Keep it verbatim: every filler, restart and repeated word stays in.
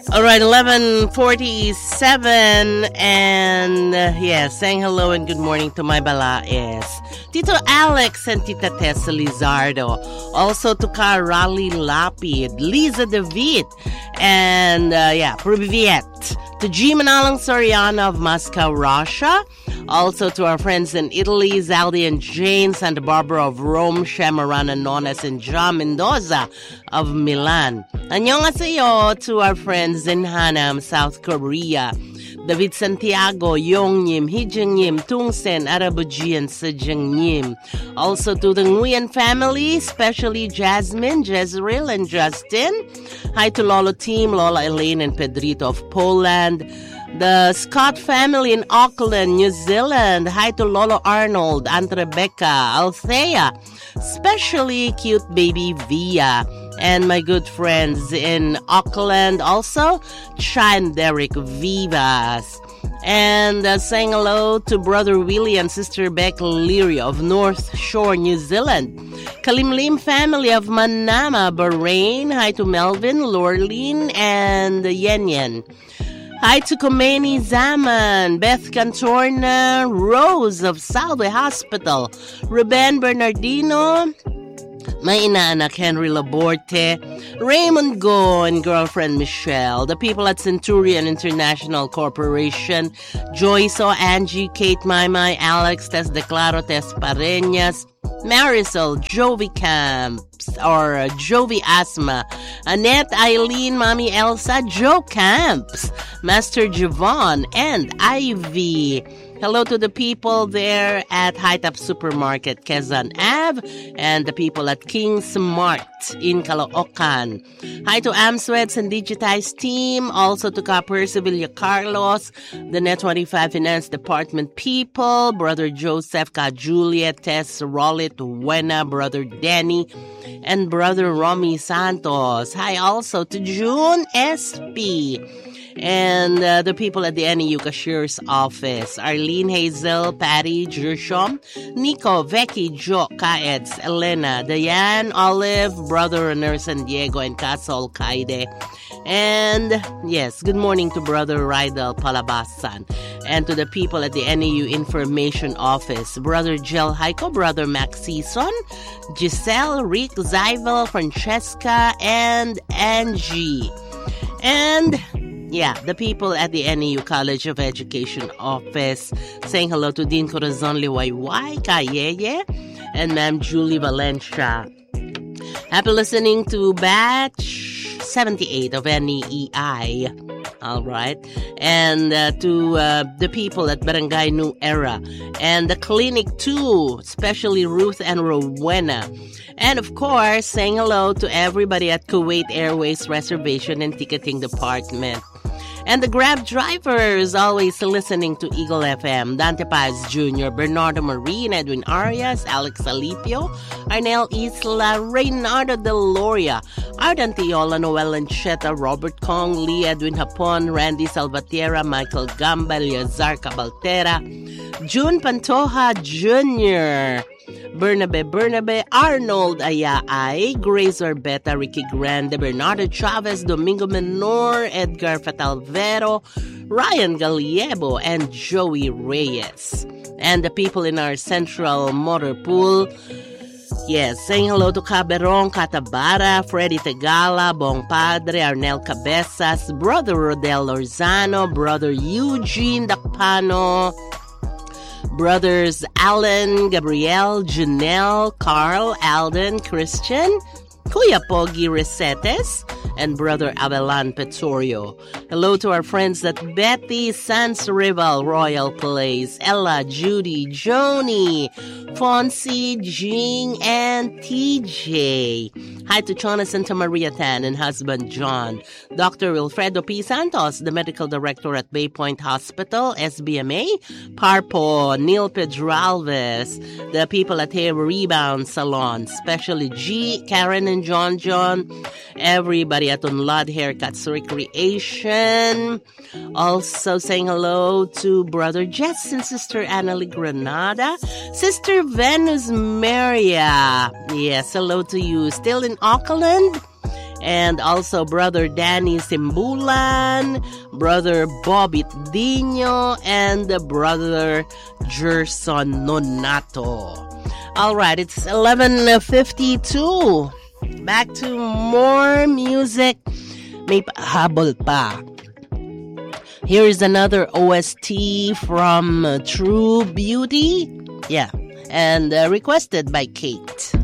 All right, eleven forty-seven, and uh, yeah, saying hello and good morning to my balaes. Tito Alex and Tita Tessa Lizardo. Also to Ka Raleigh Lapid, Liza David, and uh, yeah, Privyet. To G. Manalang Soriano of Moscow, Russia. Also to our friends in Italy, Zaldi and Jane, Santa Barbara of Rome, Shamarana Nonas, and John Mendoza of Milan. Annyeonghaseyo to our friends in Hanam, South Korea. David Santiago, Yongyim, Hijangyim, Tungsen, Arabuji, and Sejingyim. Also to the Nguyen family, especially Jasmine, Jezreel, and Justin. Hi to Lolo team, Lola Elaine and Pedrito of Poland. The Scott family in Auckland, New Zealand. Hi to Lolo Arnold, Aunt Rebecca, Althea. Especially cute baby Via. And my good friends in Auckland also, Cha and Derek Vivas. And uh, saying hello to Brother Willie and Sister Beck Leary of North Shore, New Zealand. Kalimlim family of Manama, Bahrain. Hi to Melvin, Lorleen, and Yen Yen. Hi to Khomeini Zaman, Beth Cantorna, Rose of Salve Hospital, Ruben Bernardino, my inaanak Henry Laborte, Raymond Go and girlfriend Michelle, the people at Centurion International Corporation, Joyce O, Angie, Kate Maymay, Alex, Tess Declaro, Tess Pareñas, Marisol, Jovi Camps, or uh, Jovi Asma, Annette, Eileen, Mommy Elsa, Joe Camps, Master Javon, and Ivy. Hello to the people there at High Top Supermarket, Quezon Ave, and the people at King's Mart in Caloocan. Hi to Amsweds and Digitize team, also to Copper Sevilla Carlos, the Net twenty-five Finance Department people, Brother Joseph, Ka Juliet, Tess Rollit, Wena, Brother Danny, and Brother Romy Santos. Hi also to June S P. And uh, the people at the N E U Cashier's office, Arlene, Hazel, Patty, Jershom, Nico, Becky, Jo, Kaetz, Elena, Diane, Olive, Brother Nurse and Diego, and Casol Kaide. And yes, good morning to Brother Rydal Palabasan. And to the people at the N E U Information Office, Brother Jel Heiko, Brother Max Season, Giselle, Rick, Zyvel, Francesca, and Angie. And yeah, the people at the N E U College of Education office, saying hello to Dean Corazon Liwayway, Kayeye, and Ma'am Julie Valencia. Happy listening to batch seventy-eight of N E E I. All right. And uh, to uh, the people at Barangay New Era and the clinic too, especially Ruth and Rowena. And of course, saying hello to everybody at Kuwait Airways Reservation and Ticketing Department. And the Grab drivers always listening to Eagle F M. Dante Paz Junior, Bernardo Marine, Edwin Arias, Alex Alipio, Arnel Isla, Reynardo Deloria, Ardan Tiola, Noel Lancheta, Robert Kong, Lee Edwin Hapon, Randy Salvatierra, Michael Gamba, Eleazar Cabaltera, June Pantoja Junior, Bernabe Bernabe, Arnold Ayaay, Grace Orbeta, Ricky Grande, Bernardo Chavez, Domingo Menor, Edgar Fatalvero, Ryan Galiebo, and Joey Reyes. And the people in our central motor pool, yes, saying hello to Caberon, Catabara, Freddy Tegala, Bong Padre, Arnel Cabezas, Brother Rodel Lorzano, Brother Eugene Dacpano, Brothers Alan, Gabriel, Janelle, Carl, Alden, Christian, Kuya Pogi Resetes, and Brother Abelan Petorio. Hello to our friends at Betty, Sans Rival, Royal Place, Ella, Judy, Joni, Fonzie, Jing, and T J. Hi to Chona Santa Maria Tan and husband John. Doctor Wilfredo P. Santos, the medical director at Bay Point Hospital, S B M A. Parpo, Neil Pedralves, the people at Hair Rebound Salon, especially G, Karen and John John, everybody at Unlad Haircuts Recreation. Also saying hello to Brother Jess and Sister Annalie Granada, Sister Venus Maria. Yes, hello to you. Still in Auckland? And also Brother Danny Simbulan, Brother Bobby Dino, and Brother Gerson Nonato. Alright, it's eleven fifty-two. Back to more music. May habol pa. Here is another O S T from uh, True Beauty. Yeah, and uh, requested by Kate.